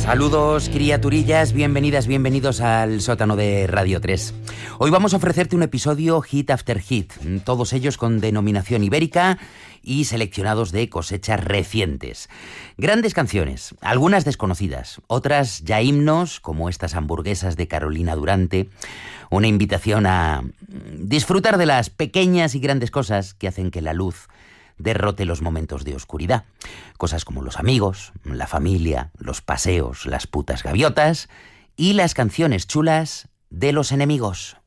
Saludos, criaturillas, bienvenidas, bienvenidos al sótano de Radio 3. Hoy vamos a ofrecerte un episodio hit after hit, todos ellos con denominación ibérica y seleccionados de cosechas recientes. Grandes canciones, algunas desconocidas, otras ya himnos, como estas hamburguesas de Carolina Durante, una invitación a disfrutar de las pequeñas y grandes cosas que hacen que la luz derrote los momentos de oscuridad. Cosas como los amigos, la familia, los paseos, las putas gaviotas y las canciones chulas de los enemigos.